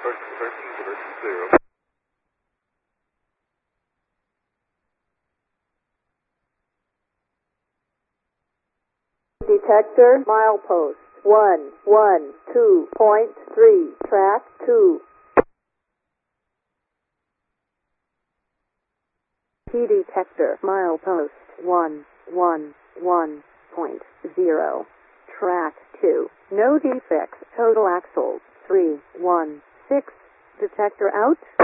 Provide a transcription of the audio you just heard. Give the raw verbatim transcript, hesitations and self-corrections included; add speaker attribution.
Speaker 1: Divergence thirteen, divergence zero.
Speaker 2: Detector milepost one one two point three, track two. P detector milepost one one one point zero, track two. No defects, total axles three one six, detector out.